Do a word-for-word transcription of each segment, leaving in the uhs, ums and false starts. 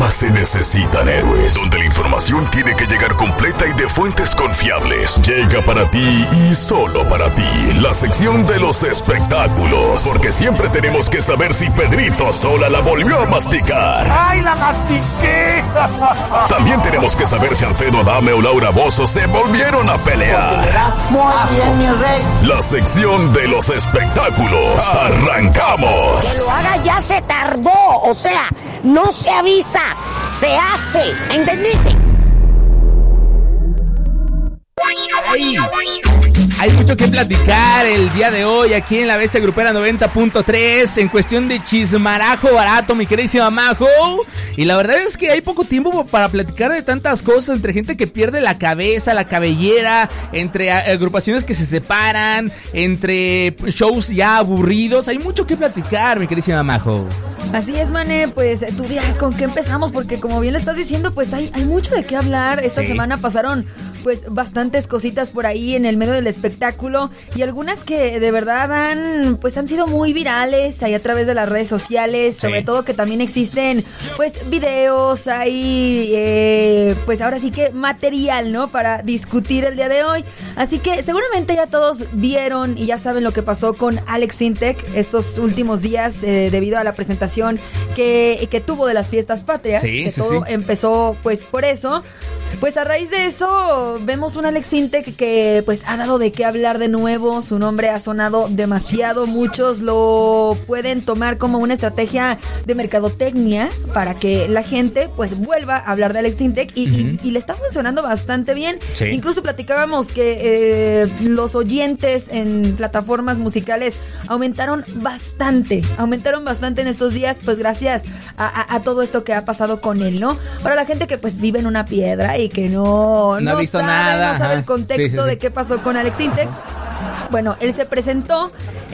nunca se necesitan héroes, donde la información tiene que llegar completa y de fuentes confiables. Llega para ti y solo para ti la sección de los espectáculos, porque siempre tenemos que saber si Pedrito Sola la volvió a masticar. ¡Ay, la mastiqué! También tenemos que saber si Alfredo Adame o Laura Bozzo se volvieron a pelear. Muy bien, mi rey. La sección de los espectáculos. ¡Arrancamos! Que lo haga ya se tardó, o sea, no se avisa, se hace, ¿entendiste? Ay, hay mucho que platicar el día de hoy aquí en la Bestia Grupera noventa punto tres en cuestión de chismarajo barato, mi queridísima Majo. Y la verdad es que hay poco tiempo para platicar de tantas cosas, entre gente que pierde la cabeza, la cabellera, entre agrupaciones que se separan, entre shows ya aburridos. Hay mucho que platicar, mi queridísima Majo. Así es, Mané, pues tú dirás con qué empezamos, porque como bien lo estás diciendo, pues hay, hay mucho de qué hablar. Esta sí. semana pasaron pues bastantes cositas por ahí en el medio del espectáculo, y algunas que de verdad han pues han sido muy virales ahí a través de las redes sociales, sí. sobre todo que también existen pues videos, hay eh, pues ahora sí que material, ¿no? Para discutir el día de hoy. Así que seguramente ya todos vieron y ya saben lo que pasó con Alex Sintek estos últimos días eh, debido a la presentación que, que tuvo de las fiestas patrias, sí, que sí, todo sí. empezó pues por eso. Pues a raíz de eso vemos un Alex Sintek que pues ha dado de qué hablar de nuevo. Su nombre ha sonado demasiado, muchos lo pueden tomar como una estrategia de mercadotecnia para que la gente pues vuelva a hablar de Alex Sintek y, uh-huh. y, y le está funcionando bastante bien. Sí. Incluso platicábamos que eh, los oyentes en plataformas musicales aumentaron bastante, aumentaron bastante en estos días, pues gracias a, a, a todo esto que ha pasado con él, ¿no? Para la gente que pues vive en una piedra y que no, no, no ha visto sabe, nada, no sabe el contexto sí, sí, sí. de qué pasó con Alex Sintek. Bueno, él se presentó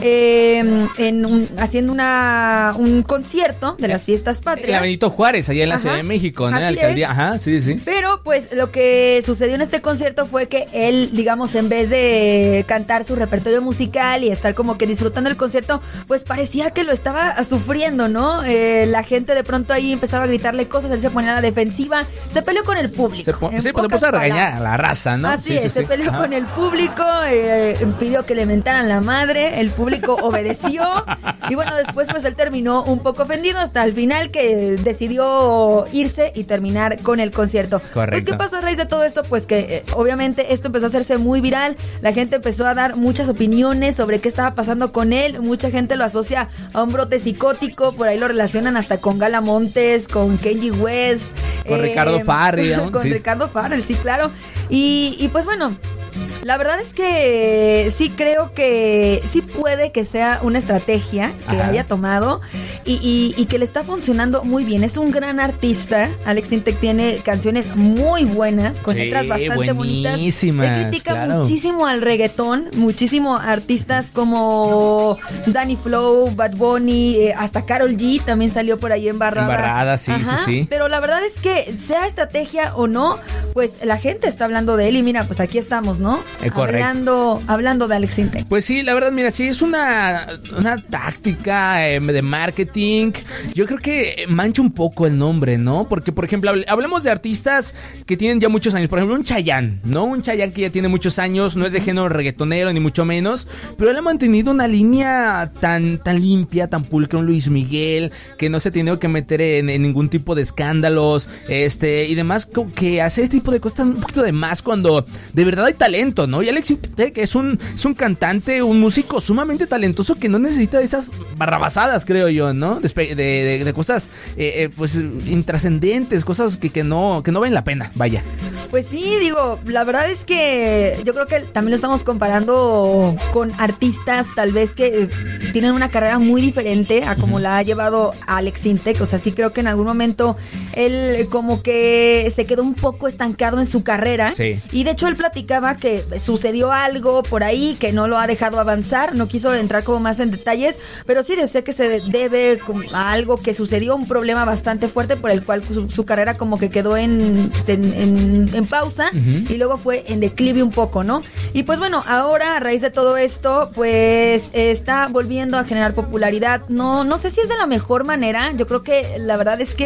eh, en un, haciendo una un concierto de las fiestas patrias. La Benito Juárez, allá en la Ajá, Ciudad de México, ¿no? En la así alcaldía. es. Ajá, sí, sí. Pero pues lo que sucedió en este concierto fue que él, digamos, en vez de cantar su repertorio musical y estar como que disfrutando el concierto, pues parecía que lo estaba sufriendo, ¿no? Eh, la gente de pronto ahí empezaba a gritarle cosas, él se ponía a la defensiva, se peleó con el público. Se po- sí, pues se puso a regañar a la raza, ¿no? Así sí, es, sí, se sí. peleó Ajá. con el público, eh, pidió que le mentaran la madre, el público obedeció y bueno, después pues él terminó un poco ofendido hasta el final, que decidió irse y terminar con el concierto. Correcto. Pues ¿qué pasó a raíz de todo esto? Pues que eh, obviamente esto empezó a hacerse muy viral, la gente empezó a dar muchas opiniones sobre qué estaba pasando con él, mucha gente lo asocia a un brote psicótico, por ahí lo relacionan hasta con Gala Montes, con Kanye West, con eh, Ricardo Farrell, ¿no? con sí. Ricardo Farrell, sí, claro. Y, y pues bueno, la verdad es que sí creo que sí puede que sea una estrategia que Ajá. haya tomado y, y, y que le está funcionando muy bien. Es un gran artista. Alex Sintek tiene canciones muy buenas, con sí, letras bastante bonitas. Se critica claro. muchísimo al reggaetón, muchísimo a artistas como Danny Flow, Bad Bunny, eh, hasta Karol G también salió por ahí embarrada. Embarrada, sí, Ajá, sí, sí. Pero la verdad es que sea estrategia o no, pues la gente está hablando de él y mira, pues aquí estamos, ¿no? Eh, hablando, hablando de Alex Sintek. Pues sí, la verdad, mira, sí, es una, una táctica eh, de marketing. Yo creo que mancha un poco el nombre, ¿no? Porque, por ejemplo, hable, hablemos de artistas que tienen ya muchos años. Por ejemplo, un Chayanne, ¿no? Un Chayanne que ya tiene muchos años, no es de género reggaetonero, ni mucho menos, pero él ha mantenido una línea tan, tan limpia, tan pulcra, un Luis Miguel, que no se ha tenido que meter en, en ningún tipo de escándalos, este, y demás, que hace este tipo de cosas un poquito de más cuando de verdad hay talento, ¿no? Y Alex Sintek es un, es un cantante, un músico sumamente talentoso que no necesita de esas barrabasadas, creo yo, ¿no? De, de, de, de cosas, eh, eh, pues, intrascendentes, cosas que, que, no, que no valen la pena, vaya. Pues sí, digo, la verdad es que yo creo que también lo estamos comparando con artistas tal vez que eh, tienen una carrera muy diferente a como uh-huh. la ha llevado Alex Sintek. O sea, sí creo que en algún momento él como que se quedó un poco estancado en su carrera. Sí. Y de hecho él platicaba que sucedió algo por ahí que no lo ha dejado avanzar, no quiso entrar como más en detalles, pero sí decía que se debe a algo que sucedió, un problema bastante fuerte por el cual su, su carrera como que quedó en, en, en, en pausa uh-huh. y luego fue en declive un poco, ¿no? Y pues bueno, ahora a raíz de todo esto, pues está volviendo a generar popularidad. No, no sé si es de la mejor manera, yo creo que la verdad es que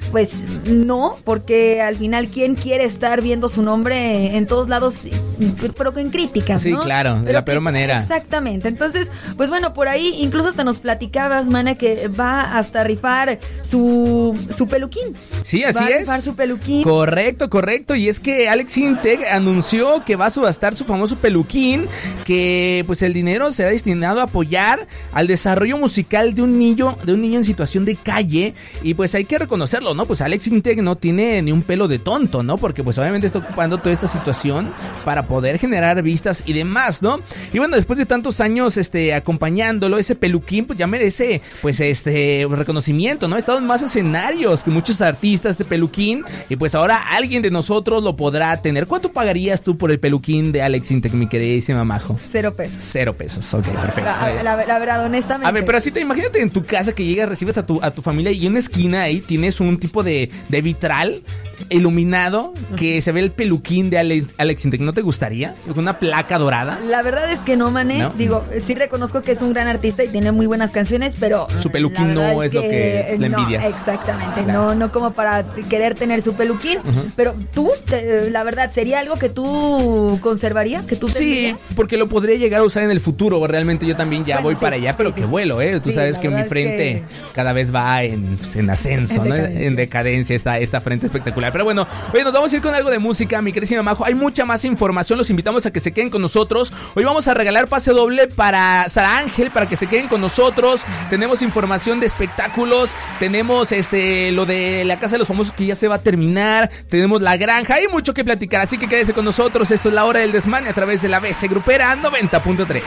pues no, porque al final, ¿quién quiere estar viendo su nombre en todos lados, pero con críticas, sí, ¿no? claro, de pero la peor manera. Exactamente. Entonces, pues bueno, por ahí incluso hasta nos platicabas, mana, que va hasta rifar su, su peluquín. Sí, así va a es. rifar su peluquín. Correcto, correcto. Y es que Alex Intec anunció que va a subastar su famoso peluquín, que pues el dinero será destinado a apoyar al desarrollo musical de un niño, de un niño en situación de calle. Y pues hay que reconocerlo, ¿no? Pues Alex Intec no tiene ni un pelo de tonto, ¿no? Porque pues obviamente está ocupando toda esta situación para poder generar vistas y demás, ¿no? Y bueno, después de tantos años este acompañándolo, ese peluquín pues ya merece pues este reconocimiento, ¿no? Ha estado en más escenarios que muchos artistas de peluquín y pues ahora alguien de nosotros lo podrá tener. ¿Cuánto pagarías tú por el peluquín de Alex Intec, mi queridísima Majo? Cero pesos. Cero pesos, ok, perfecto. La, la, la verdad, honestamente. A ver, pero así te imagínate en tu casa que llegas, recibes a tu, a tu familia y en una esquina ahí tienes un tipo de, de vitral iluminado que se ve el peluquín de Alex, Alex Intec. ¿No te gustaría? Con una placa dorada. La verdad es que no, mané. ¿No? Digo, sí reconozco que es un gran artista y tiene muy buenas canciones, pero su peluquín no es, es lo que le envidias. No, exactamente. Claro. No, no como para querer tener su peluquín. Uh-huh. Pero tú, te, la verdad, ¿sería algo que tú conservarías? ¿Que tú tendrías? Sí, porque lo podría llegar a usar en el futuro. Realmente yo también ya bueno, voy sí, para allá, pero sí, que sí, vuelo, ¿eh? Tú sí, sabes que mi frente que... cada vez va en, en ascenso, en ¿no? Decadencia. En decadencia esta, esta frente espectacular. Pero bueno, oye, nos vamos a ir con algo de música, mi queridísima Majo. Hay mucha más información, los invitamos a que se queden con nosotros. Hoy vamos a regalar pase doble para Sara Ángel, para que se queden con nosotros. Tenemos información de espectáculos, tenemos este lo de la Casa de los Famosos que ya se va a terminar, tenemos La Granja, hay mucho que platicar, así que quédese con nosotros. Esto es La Hora del Desmane a través de la B C Grupera noventa punto tres.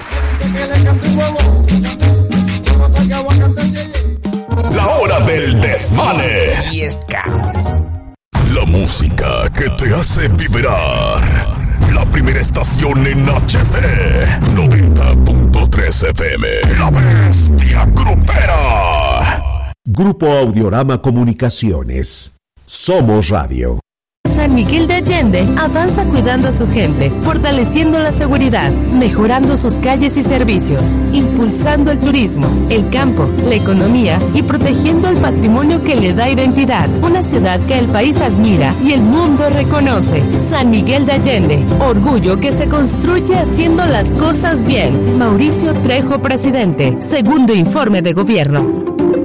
La Hora del Desmane. Y es que la música que te hace vibrar. La primera estación en H T noventa punto tres F M. La Bestia Grupera. Grupo Audiorama Comunicaciones. Somos Radio. San Miguel de Allende avanza cuidando a su gente, fortaleciendo la seguridad, mejorando sus calles y servicios, impulsando el turismo, el campo, la economía y protegiendo el patrimonio que le da identidad. Una ciudad que el país admira y el mundo reconoce. San Miguel de Allende, orgullo que se construye haciendo las cosas bien. Mauricio Trejo, presidente. Segundo informe de gobierno.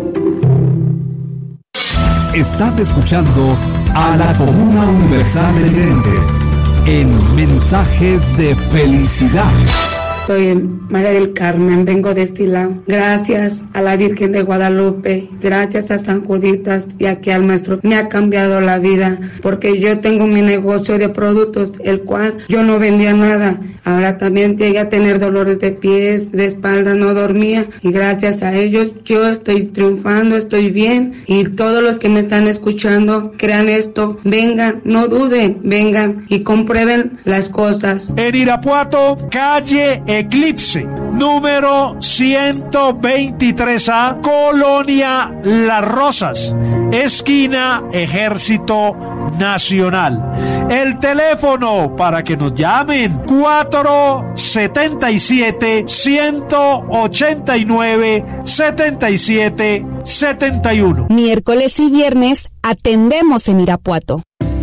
Estás escuchando a la Comuna Universal de Lentes en Mensajes de Felicidad. Soy María del Carmen, vengo de Estilao. Gracias a la Virgen de Guadalupe, gracias a San Juditas y aquí al maestro, me ha cambiado la vida, porque yo tengo mi negocio de productos, el cual yo no vendía nada. Ahora también llegué a tener dolores de pies, de espalda, no dormía, y gracias a ellos yo estoy triunfando, estoy bien, y todos los que me están escuchando, crean esto, vengan, no duden, vengan y comprueben las cosas. En Irapuato, calle Eclipse, número ciento veintitrés A, Colonia Las Rosas, esquina Ejército Nacional. El teléfono para que nos llamen, cuatro setenta y siete, ciento ochenta y nueve, setenta y siete setenta y uno. Miércoles y viernes atendemos en Irapuato.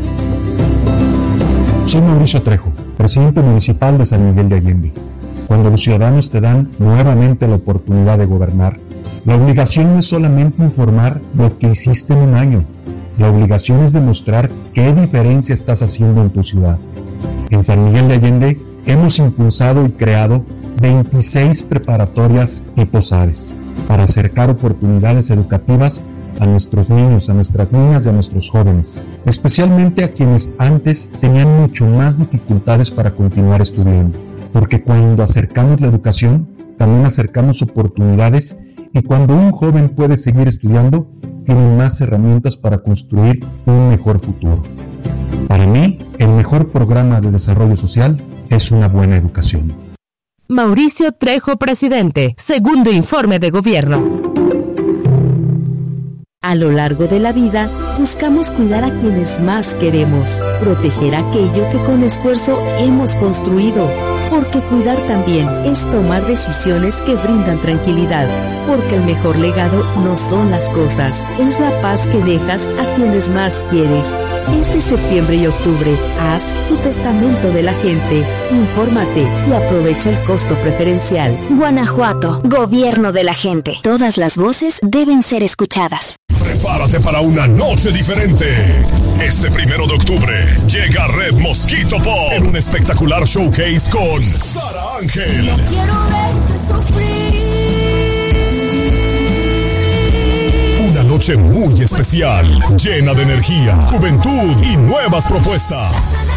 Soy Mauricio Trejo, presidente municipal de San Miguel de Allende. Cuando los ciudadanos te dan nuevamente la oportunidad de gobernar, la obligación no es solamente informar lo que hiciste en un año. La obligación es demostrar qué diferencia estás haciendo en tu ciudad. En San Miguel de Allende hemos impulsado y creado veintiséis preparatorias tipo SADES para acercar oportunidades educativas a nuestros niños, a nuestras niñas y a nuestros jóvenes, especialmente a quienes antes tenían mucho más dificultades para continuar estudiando. Porque cuando acercamos la educación, también acercamos oportunidades, y cuando un joven puede seguir estudiando, tiene más herramientas para construir un mejor futuro. Para mí, el mejor programa de desarrollo social es una buena educación. Mauricio Trejo, presidente. Segundo informe de gobierno. A lo largo de la vida, buscamos cuidar a quienes más queremos, proteger aquello que con esfuerzo hemos construido, porque cuidar también es tomar decisiones que brindan tranquilidad, porque el mejor legado no son las cosas, es la paz que dejas a quienes más quieres. Este septiembre y octubre, haz tu testamento de la gente, infórmate y aprovecha el costo preferencial. Guanajuato, gobierno de la gente. Todas las voces deben ser escuchadas. Prepárate para una noche diferente. Este primero de octubre llega Red Mosquito Pop en un espectacular showcase con Sara Ángel. No quiero verte sufrir. Una noche muy especial, llena de energía, juventud y nuevas propuestas.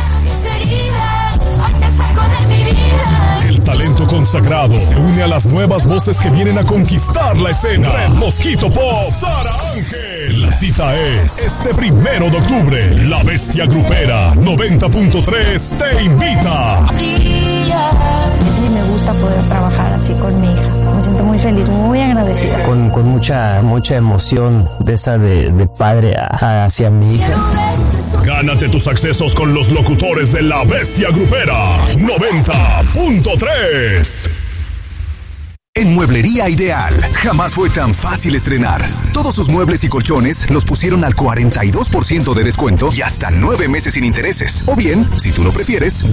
El talento consagrado se une a las nuevas voces que vienen a conquistar la escena. Red Mosquito Pop, Sara Ángel. La cita es este primero de octubre. La Bestia Grupera noventa punto tres te invita. Sí, me gusta poder trabajar así con mi hija. Me siento muy feliz, muy agradecida. Con, con mucha mucha emoción de esa de, de padre a, hacia mi hija. Gánate tus accesos con los locutores de La Bestia Grupera noventa punto tres. En Mueblería Ideal, jamás fue tan fácil estrenar. Todos sus muebles y colchones los pusieron al cuarenta y dos por ciento de descuento y hasta nueve meses sin intereses. O bien, si tú lo prefieres,